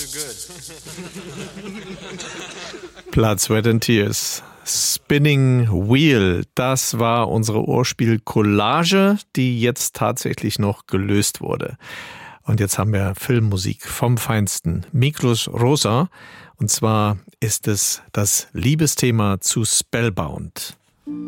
Blood, Sweat and Tears. Spinning Wheel, das war unsere Ohrspiel-Collage, die jetzt tatsächlich noch gelöst wurde. Und jetzt haben wir Filmmusik vom Feinsten. Miklos Rozsa. Und zwar ist es das Liebesthema zu Spellbound.